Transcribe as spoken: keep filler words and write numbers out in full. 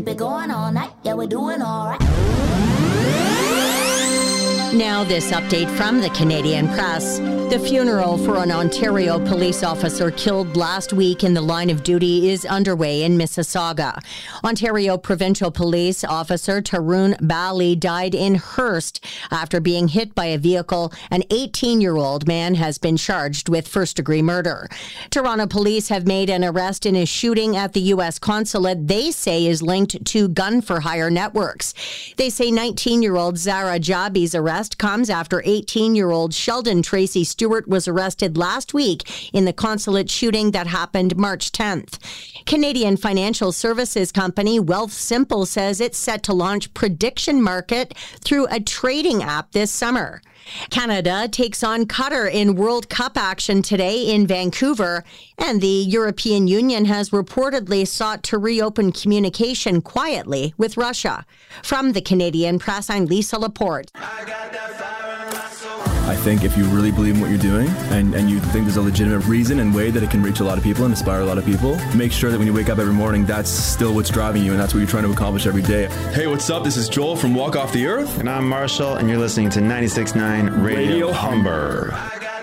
keep it going all night. Yeah, we're doing all right. Now this update from the Canadian Press. The funeral for an Ontario police officer killed last week in the line of duty is underway in Mississauga. Ontario Provincial Police Officer Tarun Bali died in Hearst after being hit by a vehicle. An eighteen-year-old man has been charged with first-degree murder. Toronto police have made an arrest in a shooting at the U S consulate they say is linked to gun-for-hire networks. They say nineteen-year-old Zara Jabi's arrest comes after eighteen-year-old Sheldon Tracy Stewart was arrested last week in the consulate shooting that happened March tenth. Canadian financial services company Wealthsimple says it's set to launch prediction market through a trading app this summer. Canada takes on Qatar in World Cup action today in Vancouver, and the European Union has reportedly sought to reopen communication quietly with Russia. From the Canadian Press, I'm Lisa Laporte. I think if you really believe in what you're doing and, and you think there's a legitimate reason and way that it can reach a lot of people and inspire a lot of people, make sure that when you wake up every morning, that's still what's driving you and that's what you're trying to accomplish every day. Hey, what's up? This is Joel from Walk Off the Earth. And I'm Marshall, and you're listening to ninety-six point nine Radio, Radio Humber.